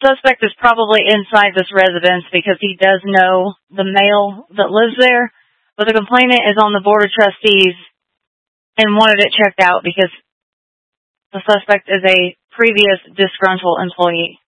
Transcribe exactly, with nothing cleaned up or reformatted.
suspect is probably inside this residence because he does know the male that lives there, but the complainant is on the board of trustees and wanted it checked out because the suspect is a previous disgruntled employee.